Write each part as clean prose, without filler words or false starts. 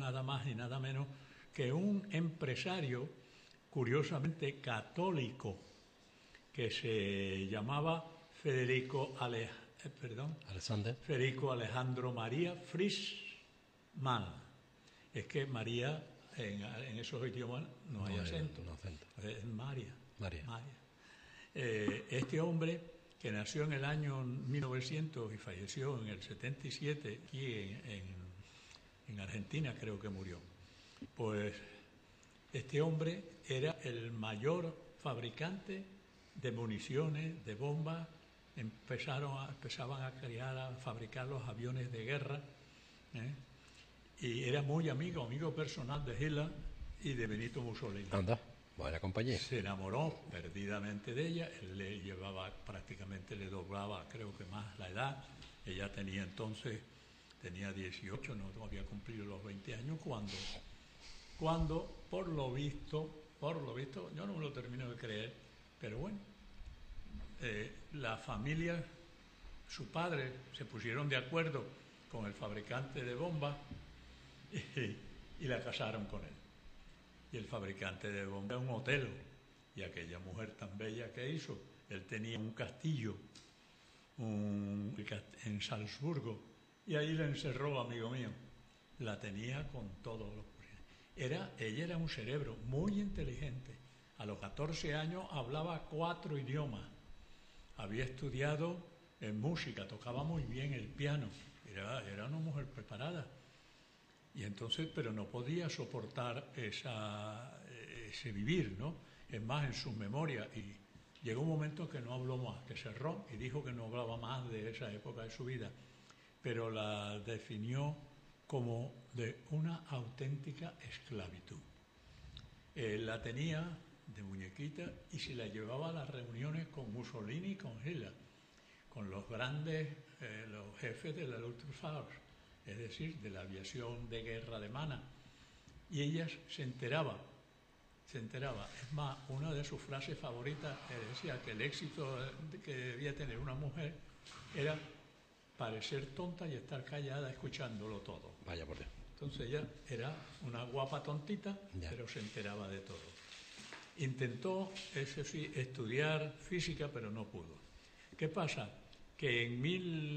nada más y nada menos que un empresario curiosamente católico que se llamaba Federico Alejandro María Frischmann. Es que María en esos idiomas no hay acento. Es María. Este hombre, que nació en el año 1900 y falleció en el 77 aquí en Argentina, creo que murió, pues este hombre era el mayor fabricante de municiones, de bombas. Empezaban a fabricar los aviones de guerra, y era muy amigo personal de Hitler y de Benito Mussolini. Anda, buena compañía. Se enamoró perdidamente de ella. Él le llevaba, prácticamente le doblaba, creo que más la edad. Ella tenía 18, no había cumplido los 20 años cuando por lo visto, yo no me lo termino de creer, pero bueno, la familia, su padre, se pusieron de acuerdo con el fabricante de bombas y la casaron con él. Y el fabricante de bombas era un Otelo, y aquella mujer tan bella que hizo, él tenía un castillo en Salzburgo, y ahí la encerró, amigo mío. La tenía con todos los... Ella era un cerebro muy inteligente. A los 14 años hablaba 4 idiomas. Había estudiado en música, tocaba muy bien el piano. Era una mujer preparada. Y entonces, pero no podía soportar ese vivir, ¿no? Es más, en sus memorias. Y llegó un momento que no habló más, que cerró y dijo que no hablaba más de esa época de su vida. Pero la definió como de una auténtica esclavitud. La tenía de muñequita y se la llevaba a las reuniones con Mussolini y con Hitler, con los grandes, los jefes de la Luftwaffe, es decir, de la aviación de guerra alemana. Y ella se enteraba. Es más, una de sus frases favoritas decía que el éxito que debía tener una mujer era parecer tonta y estar callada escuchándolo todo. Vaya por Dios. Entonces ella era una guapa tontita, pero se enteraba de todo. Intentó, eso sí, estudiar física, pero no pudo. ¿Qué pasa? Que en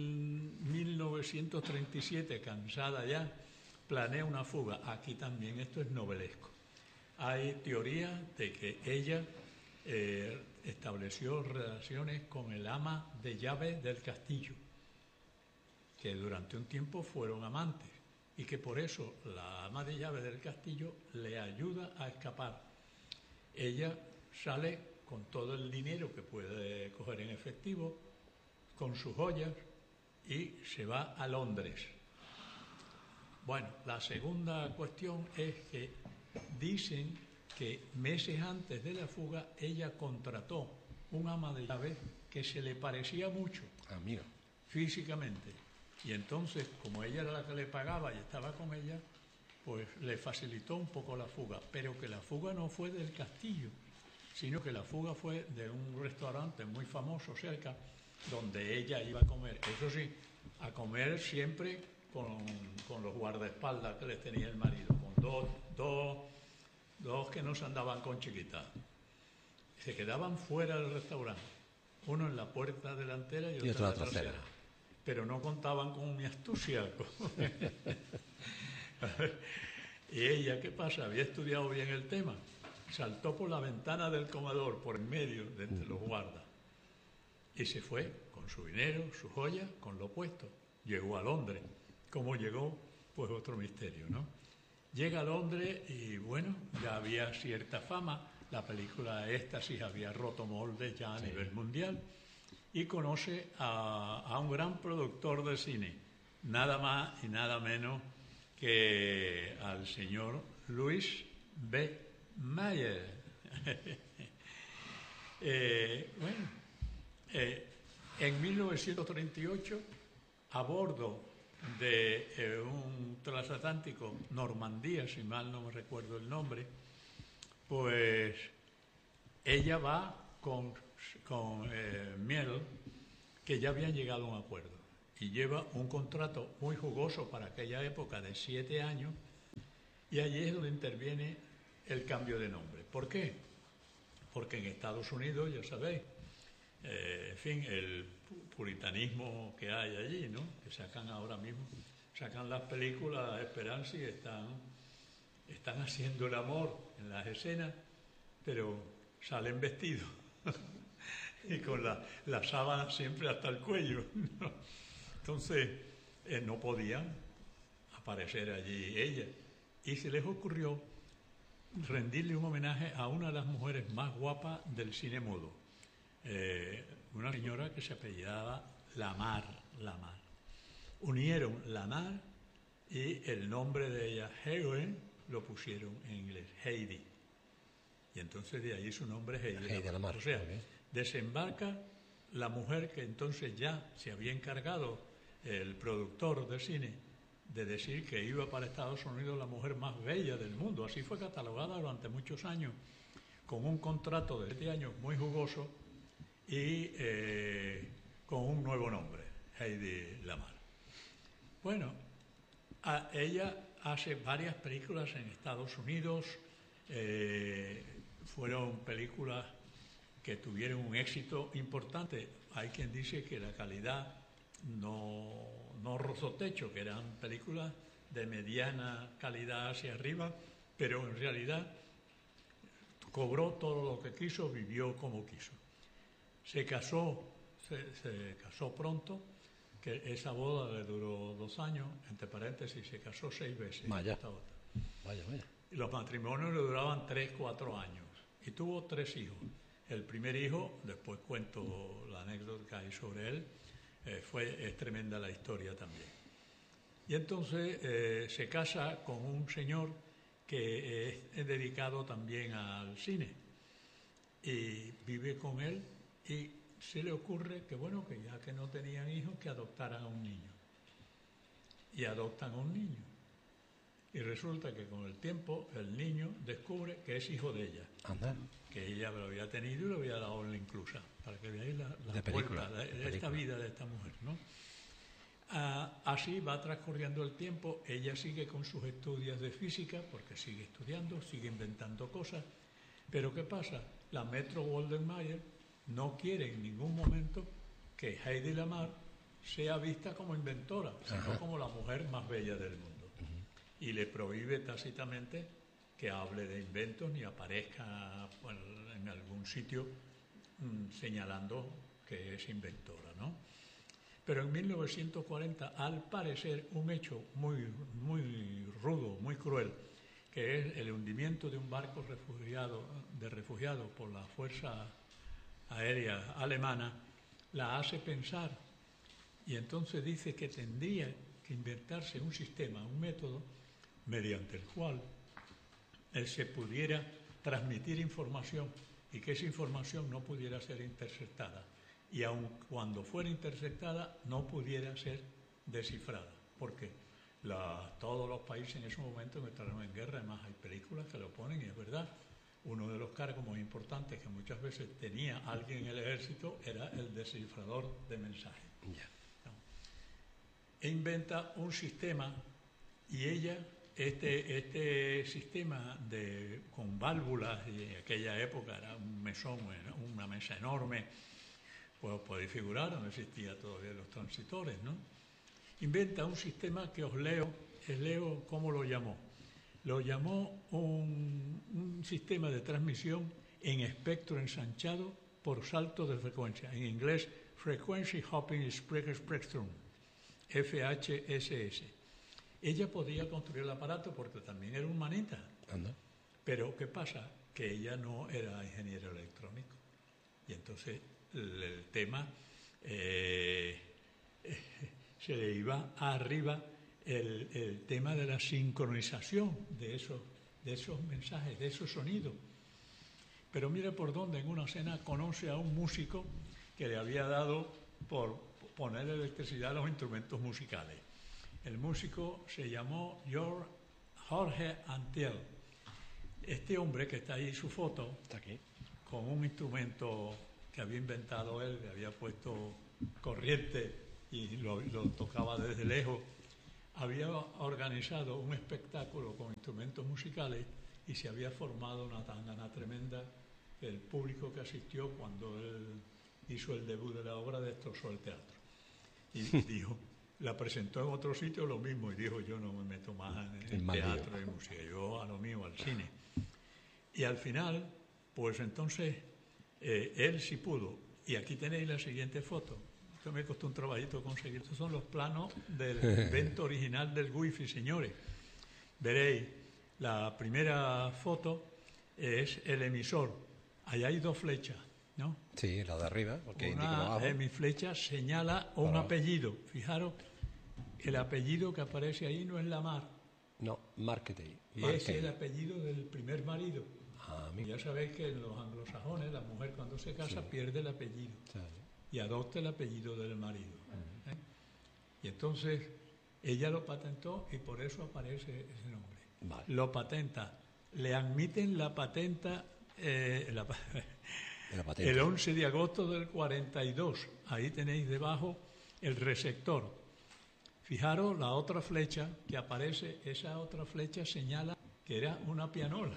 1937, cansada ya, planea una fuga. Aquí también esto es novelesco. Hay teoría de que ella estableció relaciones con el ama de llaves del castillo, que durante un tiempo fueron amantes, y que por eso la ama de llaves del castillo le ayuda a escapar. Ella sale con todo el dinero que puede coger en efectivo, con sus joyas, y se va a Londres. Bueno, la segunda cuestión es que dicen que meses antes de la fuga ella contrató un ama de llaves que se le parecía mucho, amigo, físicamente. Y entonces, como ella era la que le pagaba y estaba con ella, pues le facilitó un poco la fuga. Pero que la fuga no fue del castillo, sino que la fuga fue de un restaurante muy famoso cerca, donde ella iba a comer. Eso sí, a comer siempre con los guardaespaldas que les tenía el marido, con dos que no se andaban con chiquitas. Se quedaban fuera del restaurante, uno en la puerta delantera y otro en la trasera. Pero no contaban con mi astucia. Y ella, ¿qué pasa? Había estudiado bien el tema. Saltó por la ventana del comedor, por en medio de entre los guardas. Y se fue con su dinero, sus joyas, con lo puesto. Llegó a Londres. ¿Cómo llegó? Pues otro misterio, ¿no? Llega a Londres y, bueno, ya había cierta fama. La película Éxtasis había roto moldes ya a nivel mundial. Y conoce a un gran productor de cine, nada más y nada menos que al señor Louis B. Mayer. En 1938, a bordo de un transatlántico Normandía, si mal no me recuerdo el nombre, pues ella va con Miel, que ya habían llegado a un acuerdo, y lleva un contrato muy jugoso para aquella época de 7 años, Y allí es donde interviene el cambio de nombre. ¿Por qué? Porque en Estados Unidos, ya sabéis, en fin, el puritanismo que hay allí, ¿no? Que sacan ahora mismo, sacan las películas Esperanza y están haciendo el amor en las escenas, pero salen vestidos y con la sábana siempre hasta el cuello, ¿no? Entonces, no podían aparecer allí ella. Y se les ocurrió rendirle un homenaje a una de las mujeres más guapas del cine mudo. Una señora que se apellidaba Lamar. Unieron Lamar y el nombre de ella, Heroine, lo pusieron en inglés, Heidi. Y entonces de ahí su nombre es Heidi Lamar. O sea, desembarca la mujer que entonces ya se había encargado el productor de cine de decir que iba para Estados Unidos la mujer más bella del mundo. Así fue catalogada durante muchos años, con un contrato de 7 años muy jugoso y con un nuevo nombre, Heidi Lamar. Bueno, ella hace varias películas en Estados Unidos, fueron películas que tuvieron un éxito importante. Hay quien dice que la calidad no rozó techo, que eran películas de mediana calidad hacia arriba, pero en realidad cobró todo lo que quiso, vivió como quiso. Se casó pronto, que esa boda le duró 2 años, entre paréntesis, se casó 6 veces. Vaya. Y los matrimonios le duraban 3, 4 años. Y tuvo 3 hijos. El primer hijo, después cuento la anécdota que hay sobre él, es tremenda la historia también. Y entonces se casa con un señor que es dedicado también al cine. Y vive con él y se le ocurre que, bueno, que ya que no tenían hijos, que adoptaran a un niño. Y adoptan a un niño. Y resulta que con el tiempo el niño descubre que es hijo de ella. Anda. Que ella lo había tenido y lo había dado en la inclusa. Para que veáis la película, vuelta de esta vida de esta mujer, ¿no? Así va transcurriendo el tiempo. Ella sigue con sus estudios de física, porque sigue estudiando, sigue inventando cosas. Pero ¿qué pasa? La Metro-Goldwyn-Mayer no quiere en ningún momento que Heidi Lamar sea vista como inventora, sino como la mujer más bella del mundo. Y le prohíbe tácitamente que hable de inventos ni aparezca en algún sitio señalando que es inventora, ¿no? Pero en 1940, al parecer, un hecho muy rudo, muy cruel, que es el hundimiento de un barco de refugiados por la Fuerza Aérea Alemana, la hace pensar, y entonces dice que tendría que inventarse un sistema, un método, mediante el cual se pudiera transmitir información y que esa información no pudiera ser interceptada. Y aun cuando fuera interceptada, no pudiera ser descifrada. Porque todos los países en ese momento entraron en guerra, además hay películas que lo ponen, y es verdad. Uno de los cargos muy importantes que muchas veces tenía alguien en el ejército era el descifrador de mensajes. ¿No? E inventa un sistema, y ella, este sistema con válvulas, y en aquella época era un mesón, una mesa enorme, pues podéis figurar, no existía todavía los transistores, ¿no? Inventa un sistema que os leo cómo lo llamó. Lo llamó un sistema de transmisión en espectro ensanchado por saltos de frecuencia. En inglés, Frequency Hopping Spectrum, FHSS. Ella podía construir el aparato porque también era humanita. Anda. Pero ¿qué pasa? Que ella no era ingeniero electrónico. Y entonces el tema se le iba arriba el tema de la sincronización de esos mensajes, de esos sonidos. Pero mire por dónde en una escena conoce a un músico que le había dado por poner electricidad a los instrumentos musicales. El músico se llamó Jorge Antiel. Este hombre que está ahí, su foto, está aquí, con un instrumento que había inventado él, le había puesto corriente y lo tocaba desde lejos, había organizado un espectáculo con instrumentos musicales y se había formado una tangana tremenda que el público que asistió cuando él hizo el debut de la obra destrozó el teatro. Y dijo, la presentó en otro sitio lo mismo y dijo, yo no me meto más en teatro y música, yo a lo mío, al cine. Y al final, pues entonces, él sí pudo. Y aquí tenéis la siguiente foto. Esto me costó un trabajito conseguir. Estos son los planos del evento original del Wi-Fi, señores. Veréis, la primera foto es el emisor. Ahí hay dos flechas, ¿no? Sí, la de arriba, porque indica abajo. Mi flecha señala un apellido. Fijaros, el apellido que aparece ahí no es Lamar. No, Marketey. Es el apellido del primer marido. Ya sabéis que en los anglosajones la mujer cuando se casa pierde el apellido y adopta el apellido del marido. Y entonces ella lo patentó y por eso aparece ese nombre. Vale. Lo patenta. Le admiten la patenta el 11 de agosto del 42. Ahí tenéis debajo el receptor. Fijaros la otra flecha que aparece, esa otra flecha señala que era una pianola.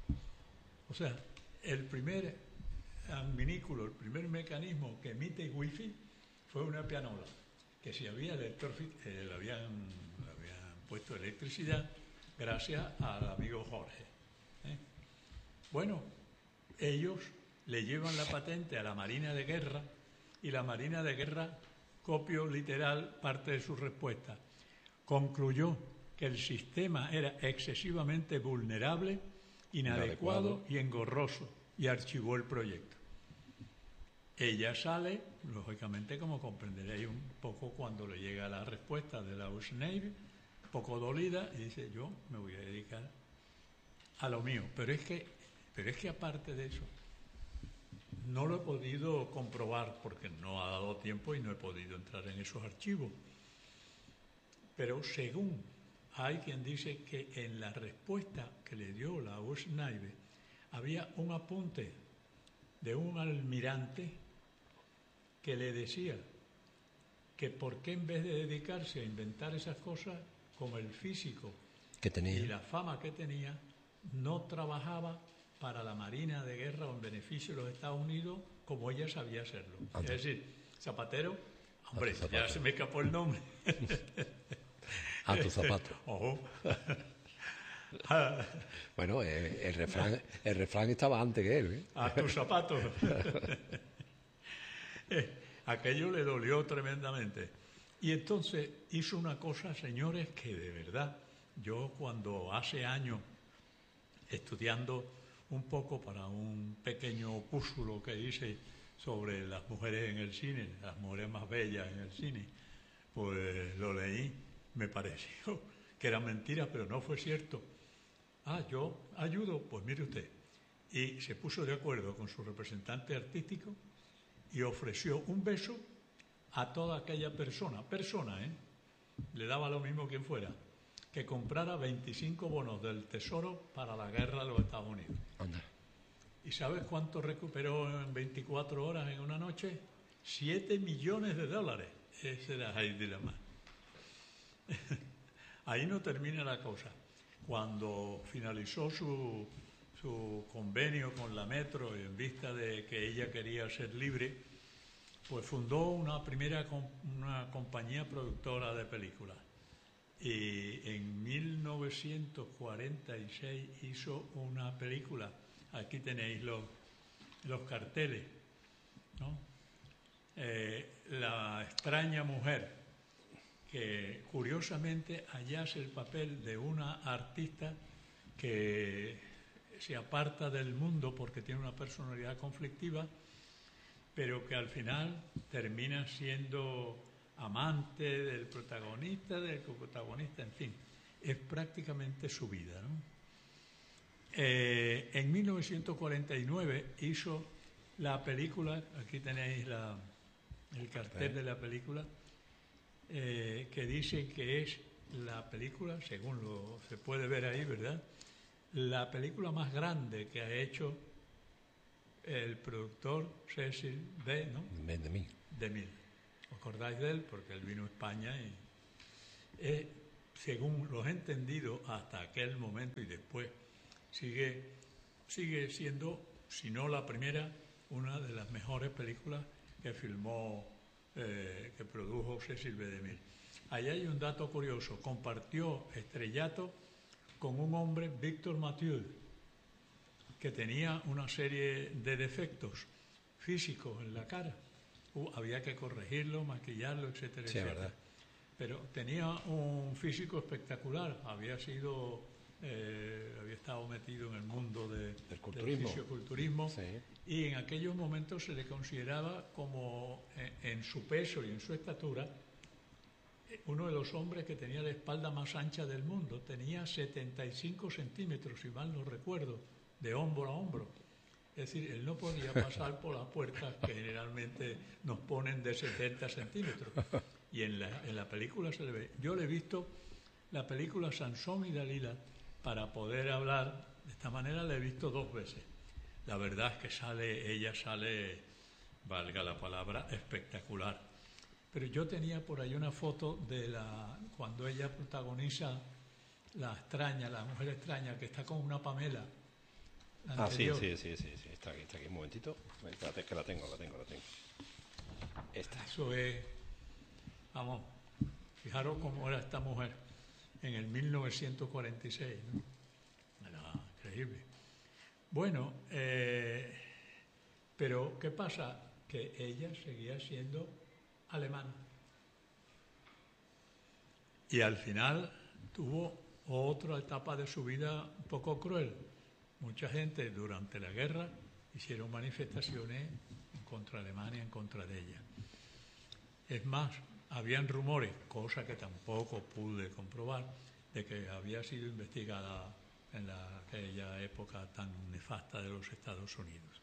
O sea, el primer adminículo, el primer mecanismo que emite Wi-Fi fue una pianola, que si había le habían puesto electricidad gracias al amigo Jorge. Bueno, ellos le llevan la patente a la Marina de Guerra y la Marina de Guerra, copio literal parte de su respuesta, concluyó que el sistema era excesivamente vulnerable, inadecuado y engorroso, y archivó el proyecto. Ella sale, lógicamente, como comprenderéis un poco cuando le llega la respuesta de la US Navy, un poco dolida, y dice, yo me voy a dedicar a lo mío. Pero es que aparte de eso, no lo he podido comprobar porque no ha dado tiempo y no he podido entrar en esos archivos. Pero según hay quien dice que en la respuesta que le dio la US Navy había un apunte de un almirante que le decía que por qué en vez de dedicarse a inventar esas cosas, con el físico que tenía y la fama que tenía, no trabajaba para la Marina de Guerra o en beneficio de los Estados Unidos como ella sabía hacerlo. Anda. Es decir, Zapatero, hombre, ya se me escapó el nombre. A tu zapato. Ojo. Bueno, el refrán estaba antes que él. A tus zapatos. Aquello le dolió tremendamente. Y entonces hizo una cosa, señores, que de verdad, yo cuando hace años, estudiando un poco para un pequeño opúsculo que hice sobre las mujeres en el cine, las mujeres más bellas en el cine, pues lo leí, me pareció que era mentira, pero no fue cierto. Yo ayudo, pues mire usted. Y se puso de acuerdo con su representante artístico y ofreció un beso a toda aquella persona, le daba lo mismo quien fuera, que comprara 25 bonos del Tesoro para la guerra de los Estados Unidos. Anda. ¿Y sabes cuánto recuperó en 24 horas en una noche? $7 millones. Ese era Heidi Lamar. Ahí no termina la cosa. Cuando finalizó su convenio con la Metro y en vista de que ella quería ser libre, pues fundó una compañía productora de películas. Y en 1946 hizo una película. Aquí tenéis los carteles, ¿no? La extraña mujer, que curiosamente allá hace el papel de una artista que se aparta del mundo porque tiene una personalidad conflictiva, pero que al final termina siendo amante del protagonista, del coprotagonista, en fin, es prácticamente su vida, ¿no? En 1949 hizo la película, aquí tenéis el cartel de la película, que dice que es la película, según se puede ver ahí, ¿verdad?, la película más grande que ha hecho el productor Cecil B., ¿no? DeMille. DeMille. ¿Os acordáis de él? Porque él vino a España y según los he entendido hasta aquel momento y después, sigue siendo, si no la primera, una de las mejores películas que filmó, que produjo Cecil B. DeMille. Ahí hay un dato curioso: compartió estrellato con un hombre, Victor Mathieu, que tenía una serie de defectos físicos en la cara. Había que corregirlo, maquillarlo, etcétera, Sí, etcétera. verdad. Pero tenía un físico espectacular. Había estado metido en el mundo del fisiculturismo, Sí. y en aquellos momentos se le consideraba como, en su peso y en su estatura, uno de los hombres que tenía la espalda más ancha del mundo. Tenía 75 centímetros, si mal no recuerdo, de hombro a hombro. Es decir, él no podía pasar por las puertas que generalmente nos ponen de 70 centímetros. Y en la película se le ve. Yo le he visto la película Sansón y Dalila para poder hablar. De esta manera la he visto 2 veces. La verdad es que ella sale, valga la palabra, espectacular. Pero yo tenía por ahí una foto de cuando ella protagoniza La mujer extraña, que está con una Pamela. Sí. Está aquí. Un momentito. Espérate, que la tengo. Esta. Eso es, vamos, fijaros cómo era esta mujer en el 1946, ¿no? Era increíble. Bueno, pero ¿qué pasa? Que ella seguía siendo alemana. Y al final tuvo otra etapa de su vida un poco cruel. Mucha gente durante la guerra hicieron manifestaciones en contra de Alemania, en contra de ella. Es más, habían rumores, cosa que tampoco pude comprobar, de que había sido investigada en aquella época tan nefasta de los Estados Unidos.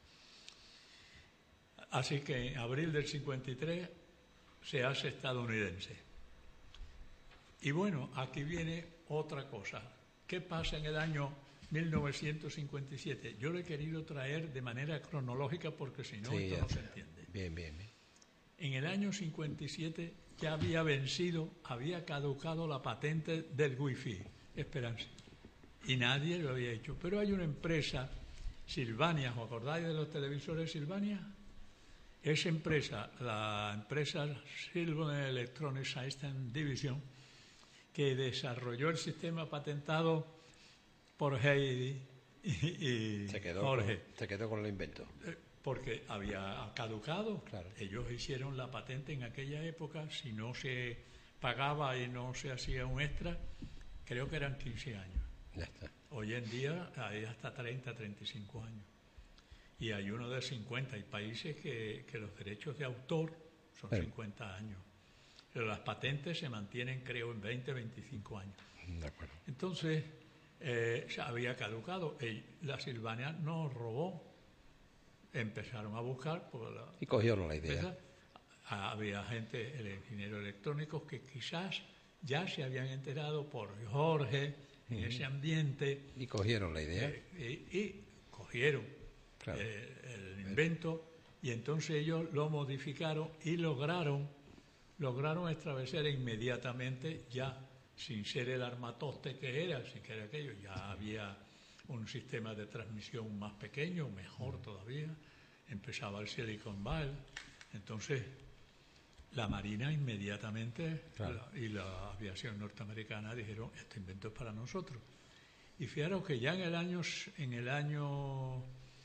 Así que en abril del 53 se hace estadounidense. Y bueno, aquí viene otra cosa. ¿Qué pasa en el año 1957? Yo lo he querido traer de manera cronológica porque si no, esto no se entiende. Bien. En el año 57 ya había caducado la patente del Wi-Fi, Esperanza, y nadie lo había hecho. Pero hay una empresa, Sylvania, ¿os acordáis de los televisores Sylvania? Esa empresa, la empresa Sylvania Electronic System Division, que desarrolló el sistema patentado por Heidi y Jorge. Se quedó con el invento. Porque había caducado. Claro. Ellos hicieron la patente en aquella época. Si no se pagaba y no se hacía un extra, creo que eran 15 años. Ya está. Hoy en día hay hasta 30, 35 años. Y hay uno de 50. Hay países que los derechos de autor son 50 años. Pero las patentes se mantienen, creo, en 20, 25 años. De acuerdo. Entonces, se había caducado. La Sylvania nos robó. Empezaron a buscar y cogieron la idea. Había gente, ingenieros electrónicos, que quizás ya se habían enterado por Jorge en ese ambiente. Y cogieron la idea. Y cogieron el invento, y entonces ellos lo modificaron y lograron establecer inmediatamente, ya sin ser el armatoste que era, sin que era aquello, ya había un sistema de transmisión más pequeño, mejor todavía. Empezaba el Silicon Valley. Entonces, la Marina inmediatamente y la aviación norteamericana dijeron: este invento es para nosotros. Y fijaros que ya en el año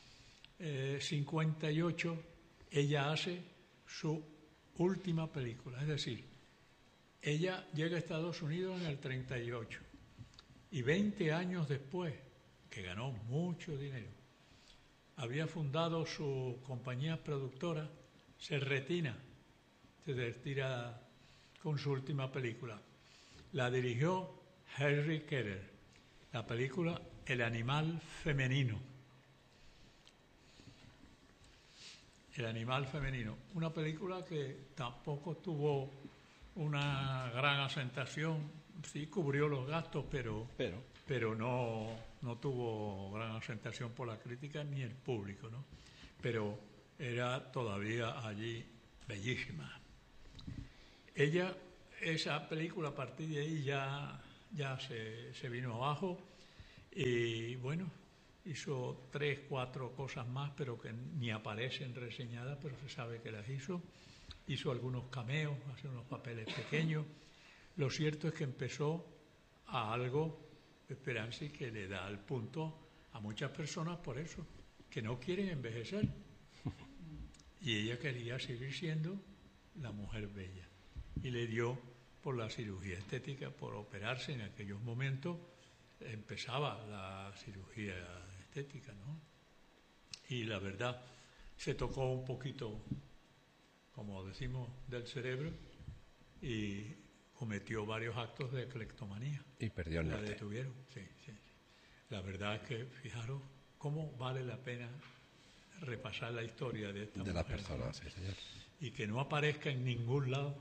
58 ella hace su última película. Es decir, ella llega a Estados Unidos en el 38 y 20 años después, que ganó mucho dinero, había fundado su compañía productora, se retira con su última película. La dirigió Henry Keller, la película El animal femenino. El animal femenino, una película que tampoco tuvo una gran aceptación, sí cubrió los gastos, pero no tuvo gran aceptación por la crítica ni el público, ¿no? Pero era todavía allí bellísima. Esa película, a partir de ahí ya ya se vino abajo y bueno, hizo 3, 4 cosas más, pero que ni aparecen reseñadas, pero se sabe que las hizo. Hizo algunos cameos, hace unos papeles pequeños. Lo cierto es que empezó a algo, Speranzi, que le da el punto a muchas personas por eso, que no quieren envejecer. Y ella quería seguir siendo la mujer bella. Y le dio por la cirugía estética, por operarse en aquellos momentos. Empezaba la cirugía estética, ¿no? Y la verdad, se tocó un poquito, como decimos, del cerebro y cometió varios actos de cleptomanía. Y perdió el norte. La detuvieron, sí. La verdad es que, fijaros, cómo vale la pena repasar la historia de esta mujer. De las personas, sí, señor. Y que no aparezca en ningún lado,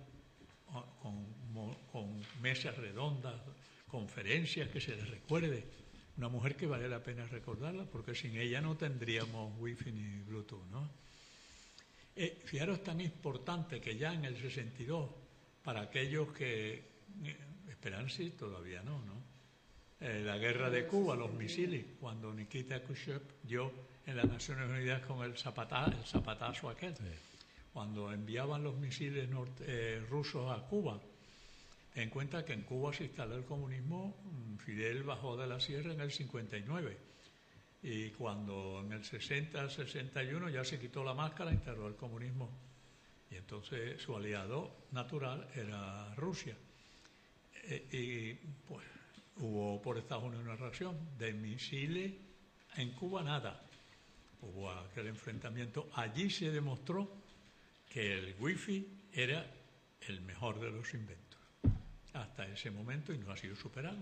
con mesas redondas, conferencias, que se les recuerde. Una mujer que vale la pena recordarla, porque sin ella no tendríamos wifi ni Bluetooth, ¿no? Fijaros, tan importante que ya en el 62, para aquellos que... Speranzi todavía no, ¿no? La guerra de Cuba, los misiles, cuando Nikita Khrushchev dio en las Naciones Unidas con el zapatazo aquel, sí. Cuando enviaban los misiles rusos a Cuba. Ten en cuenta que en Cuba se instaló el comunismo, Fidel bajó de la sierra en el 59, y cuando en el 60-61 ya se quitó la máscara, instaló el comunismo, y entonces su aliado natural era Rusia. Y pues hubo por Estados Unidos una reacción de misiles, en Cuba nada. Hubo aquel enfrentamiento. Allí se demostró que el wifi era el mejor de los inventos hasta ese momento, y no ha sido superado.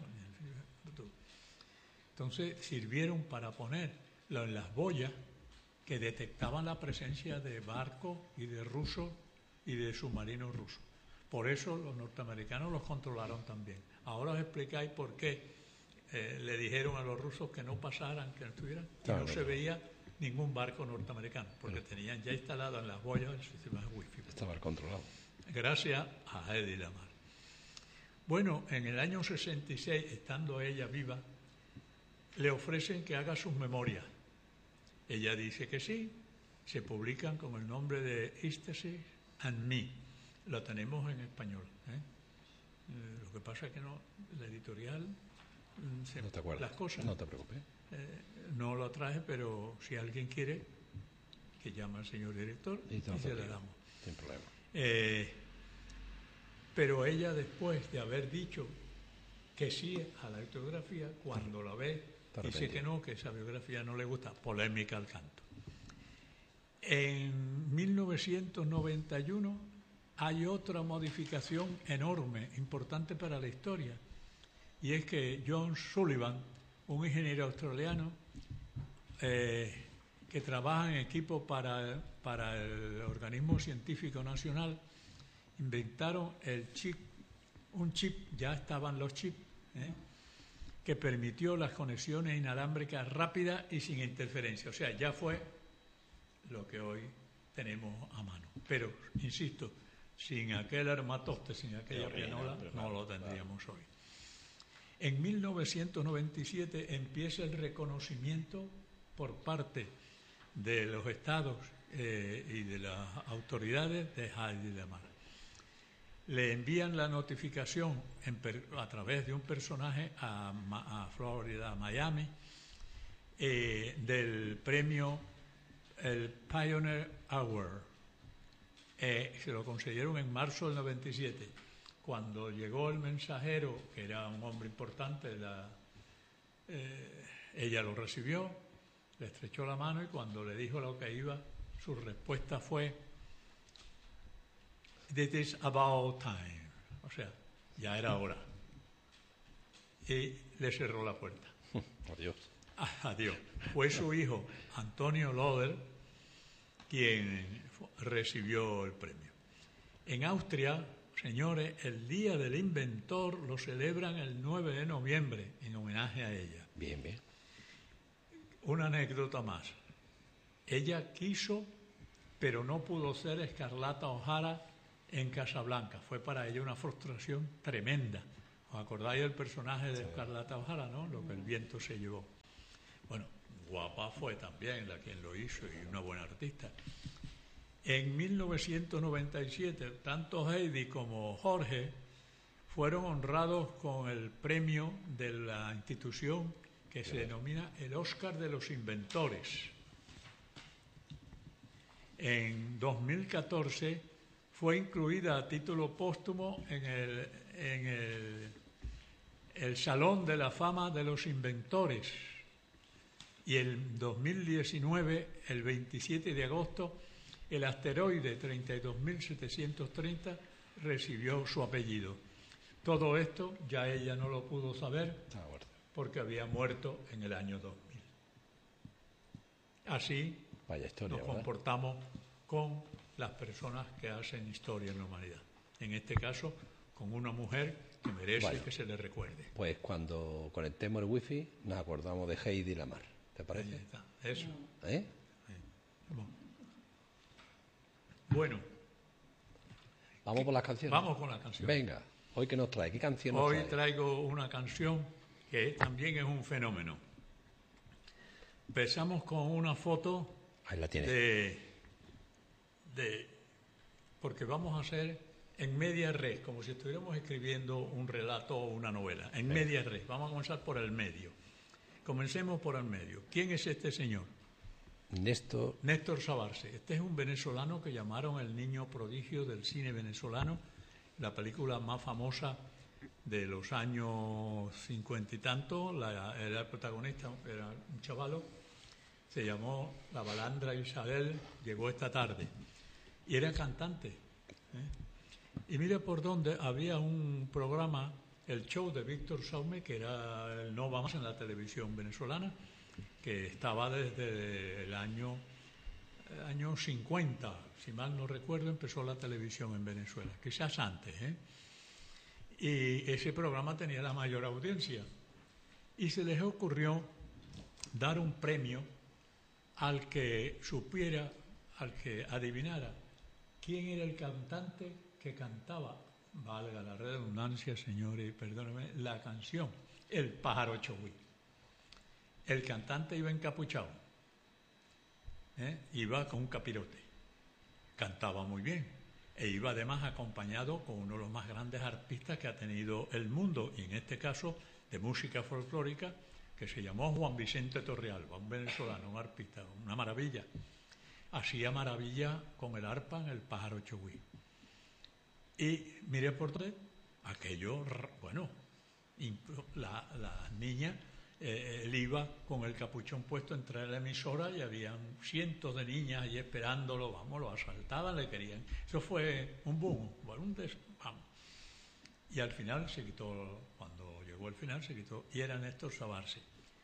Entonces sirvieron para ponerlo en las boyas que detectaban la presencia de barcos y de rusos y de submarinos rusos. Por eso los norteamericanos los controlaron también. Ahora os explicáis por qué le dijeron a los rusos que no pasaran, que no estuvieran, y no se veía ningún barco norteamericano, porque tenían ya instalado en las boyas el sistema de wifi. Estaba controlado. Gracias a Hedy Lamarr. Bueno, en el año 66, estando ella viva, le ofrecen que haga sus memorias. Ella dice que sí, se publican con el nombre de Ecstasy and Me. Lo tenemos en español. Lo que pasa es que no, la editorial... no te acuerdas. Las cosas. No te preocupes. No lo traje, pero si alguien quiere, que llame al señor director y se la damos. Sin problema. Pero ella, después de haber dicho que sí a la biografía, cuando la ve, dice que no, que esa biografía no le gusta, polémica al canto. En 1991 hay otra modificación enorme, importante para la historia, y es que John Sullivan, un ingeniero australiano que trabaja en equipo para el Organismo Científico Nacional, inventaron un chip, ya estaban los chips, que permitió las conexiones inalámbricas rápidas y sin interferencia. O sea, ya fue lo que hoy tenemos a mano. Pero, insisto, sin aquel armatoste, sin aquella pianola, no lo tendríamos hoy. En 1997 empieza el reconocimiento por parte de los estados y de las autoridades de Hedy Lamarr. Le envían la notificación a través de un personaje a Florida, a Miami, del premio, el Pioneer Award. Se lo concedieron en marzo del 97. Cuando llegó el mensajero, que era un hombre importante, ella lo recibió, le estrechó la mano, y cuando le dijo lo que iba, su respuesta fue: "It is about time", o sea, ya era hora. Y le cerró la puerta. Adiós. Adiós. Fue su hijo, Antonio Loder, quien recibió el premio. En Austria, señores, el Día del Inventor lo celebran el 9 de noviembre en homenaje a ella. Bien, bien. Una anécdota más. Ella quiso, pero no pudo ser Escarlata O'Hara en Casablanca. Fue para ella una frustración tremenda, ¿Os acordáis del personaje de Escarlata O'Hara, no? Lo que el viento se llevó. Bueno, guapa fue también la quien lo hizo y una buena artista. En 1997, tanto Heidi como Jorge fueron honrados con el premio de la institución que se denomina el Oscar de los Inventores. En 2014 fue incluida a título póstumo en el Salón de la Fama de los Inventores. Y en 2019, el 27 de agosto, el asteroide 32.730 recibió su apellido. Todo esto ya ella no lo pudo saber porque había muerto en el año 2000. Así Vaya historia, nos ¿verdad? comportamos con las personas que hacen historia en la humanidad. En este caso, con una mujer que merece que se le recuerde. Pues cuando conectemos el wifi nos acordamos de Heidi Lamar. ¿Te parece? Ahí está, eso. ¿Eh? Bueno. ¿Vamos por las canciones? Vamos con la canción. Venga, ¿hoy qué nos trae? ¿Qué canción nos Hoy trae? traigo una canción que también es un fenómeno. Empezamos con una foto Ahí la tienes. porque vamos a hacer en media res, como si estuviéramos escribiendo un relato o una novela. En media res. Vamos a comenzar por el medio. Comencemos por el medio. ¿Quién es este señor? Néstor Sabarce. Este es un venezolano que llamaron el niño prodigio del cine venezolano, la película más famosa de los años 50 y tanto. Era el protagonista, era un chavalo, se llamó La Balandra Isabel, llegó esta tarde y era cantante. Y mira por dónde había un programa, el show de Víctor Saume, que era el No Va Más en la televisión venezolana, que estaba desde el año 50, si mal no recuerdo, empezó la televisión en Venezuela, quizás antes, y ese programa tenía la mayor audiencia. Y se les ocurrió dar un premio al que supiera, al que adivinara quién era el cantante que cantaba, valga la redundancia, señores, perdónenme, la canción El Pájaro Chogüí. El cantante iba encapuchado, iba con un capirote, cantaba muy bien e iba además acompañado con uno de los más grandes artistas que ha tenido el mundo, y en este caso de música folclórica, que se llamó Juan Vicente Torrealba, un venezolano, un arpista, una maravilla. Hacía maravilla con el arpa en El Pájaro Chogüí. Y mire por dónde, aquello, bueno, la niña, él iba con el capuchón puesto entre la emisora y habían cientos de niñas ahí esperándolo, vamos, lo asaltaban, le querían. Eso fue un boom, bueno, vamos. Y al final se quitó, cuando llegó el final se quitó, y era Néstor Sabarce.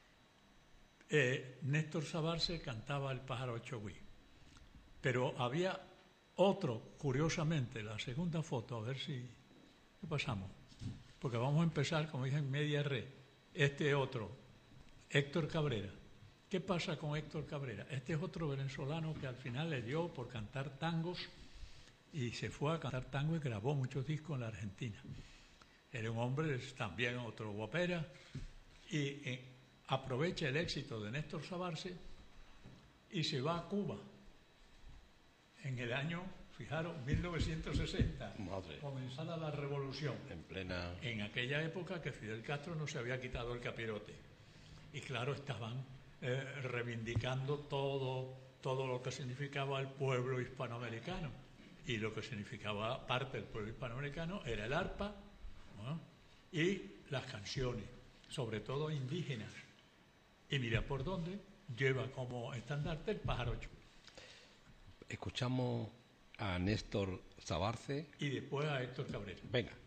Néstor Sabarce cantaba El Pájaro Chogüí, pero había otro, curiosamente, la segunda foto, a ver si ¿qué pasamos? Porque vamos a empezar, como dije, en media red. Este otro, Héctor Cabrera. ¿Qué pasa con Héctor Cabrera? Este es otro venezolano que al final le dio por cantar tangos y se fue a cantar tango y grabó muchos discos en la Argentina. Era un hombre, también otro guapera, y aprovecha el éxito de Néstor Sabarce y se va a Cuba. En el año, fijaros, 1960, comenzada la revolución. En aquella época que Fidel Castro no se había quitado el capirote. Y claro, estaban reivindicando todo lo que significaba el pueblo hispanoamericano. Y lo que significaba parte del pueblo hispanoamericano era el arpa, ¿no? Y las canciones, sobre todo indígenas. Y mira por dónde lleva como estandarte El Pájaro Chogüí. Escuchamos a Néstor Sabarce y después a Héctor Cabrera. Venga.